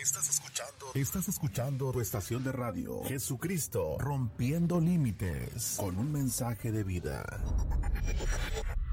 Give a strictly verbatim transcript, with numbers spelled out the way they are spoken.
Estás escuchando, estás escuchando tu estación de radio, Jesucristo, rompiendo límites, con un mensaje de vida.